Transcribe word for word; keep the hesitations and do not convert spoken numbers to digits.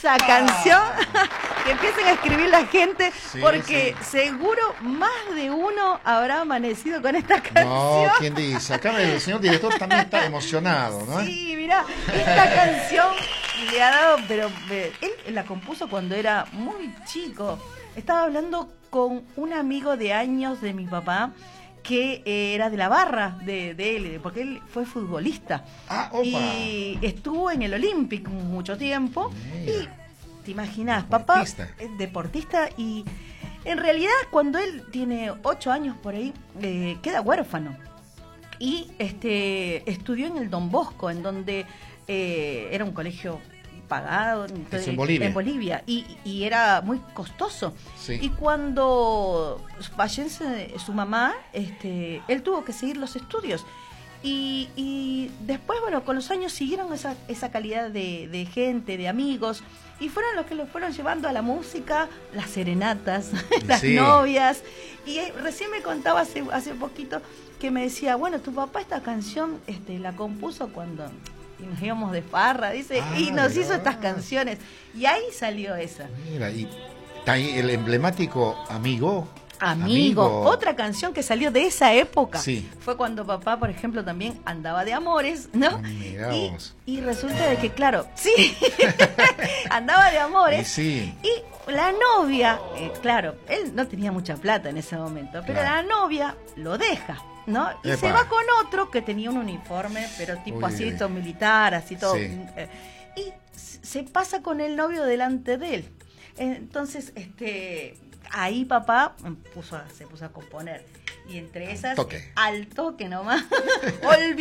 esa canción que empiecen a escribir la gente, Sí, porque sí. seguro más de uno habrá amanecido con esta canción. No, ¿quién dice? Acá el señor director también está emocionado, ¿no? Sí, mirá, esta canción le ha dado, pero eh, él la compuso cuando era muy chico. Estaba hablando con un amigo de años de mi papá que eh, era de la barra de, de él, porque él fue futbolista. Ah, opa. Y estuvo en el Olympic mucho tiempo. Mira. Y te imaginas, papá Deportista. es deportista y en realidad cuando él tiene ocho años por ahí, eh, queda huérfano. Y este estudió en el Don Bosco, en donde eh, era un colegio pagado. Entonces, en Bolivia. En Bolivia. Y, y era muy costoso. Sí. Y cuando fallece su mamá, este, él tuvo que seguir los estudios. Y, y después, bueno, con los años siguieron esa, esa calidad de, de gente, de amigos, y fueron los que lo fueron llevando a la música, las serenatas, las Sí. novias. Y eh, recién me contaba hace, hace poquito que me decía, bueno, tu papá esta canción este, la compuso cuando nos íbamos de farra, dice, Ah, y nos mirá. hizo estas canciones. Y ahí salió esa. Mira, y está ahí el emblemático Amigo. Amigo. Otra canción que salió de esa época Sí. fue cuando papá, por ejemplo, también andaba de amores, ¿no? Mirá Y, vos. y resulta de que, claro, sí, andaba de Y amores. sí. Y la novia, eh, claro, él no tenía mucha plata en ese momento, pero Claro. la novia lo deja, ¿no? Y Epa. se va con otro que tenía un uniforme, pero tipo Uy, así, uy, uy. todo militar, así todo. Sí. eh, y se pasa con el novio delante de él. Entonces, este, ahí papá puso a- se puso a componer. Y entre esas, toque. al toque nomás,